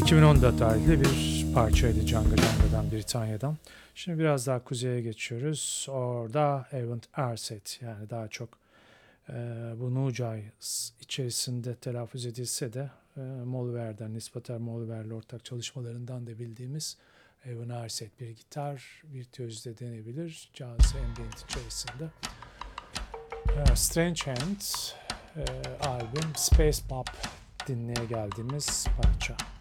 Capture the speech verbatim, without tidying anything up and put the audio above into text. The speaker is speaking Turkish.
iki bin on dört tarihli bir parçaydı Django Django'dan, Britanya'dan. Şimdi biraz daha kuzeye geçiyoruz. Orada Avant Arset, yani daha çok e, bu Nujay içerisinde telaffuz edilse de e, Molière'den, nispeten Molière'le ortak çalışmalarından da bildiğimiz Avant Arset bir gitar virtüözü de denebilir. Jazz ambient içerisinde. E, Strange Hands e, albüm Space Pop dinleye geldiğimiz parça.